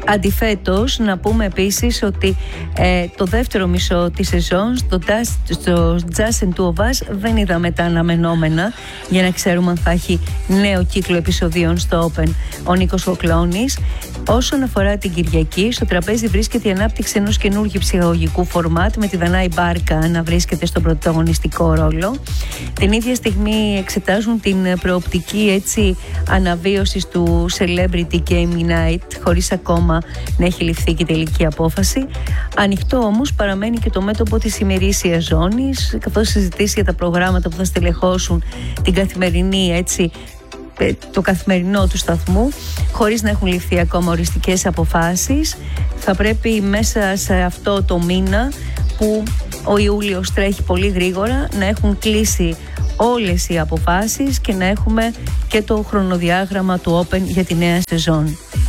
Αντιθέτως, να πούμε επίσης ότι το δεύτερο μισό της σεζόν στο Just and Two of Us δεν είδαμε τα αναμενόμενα για να ξέρουμε αν θα έχει νέο κύκλο επεισοδίων στο Open ο Νίκος Κοκλώνης. Όσον αφορά την Κυριακή, στο τραπέζι βρίσκεται η ανάπτυξη ενός καινούργιου ψυχαγωγικού φορμάτ με τη Δανάη Μπάρκα να βρίσκεται στον πρωταγωνιστικό ρόλο. Την ίδια στιγμή εξετάζουν την προοπτική αναβίωσης του Celebrity Game Night χωρίς ακόμα να έχει ληφθεί και τελική απόφαση. Ανοιχτό όμως παραμένει και το μέτωπο της ημερήσιας ζώνης, καθώς συζητήσει για τα προγράμματα που θα στελεχώσουν την καθημερινή το καθημερινό του σταθμού, χωρίς να έχουν ληφθεί ακόμα οριστικές αποφάσεις. Θα πρέπει μέσα σε αυτό το μήνα, που ο Ιούλιος τρέχει πολύ γρήγορα, να έχουν κλείσει όλες οι αποφάσεις και να έχουμε και το χρονοδιάγραμμα του Open για τη νέα σεζόν.